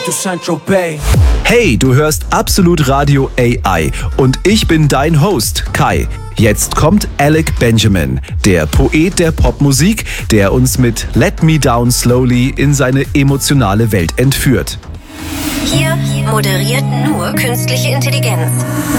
Hey, du hörst Absolut Radio AI und ich bin dein Host, Kai. Jetzt kommt Alec Benjamin, der Poet der Popmusik, der uns mit Let Me Down Slowly in seine emotionale Welt entführt. Hier moderiert nur künstliche Intelligenz.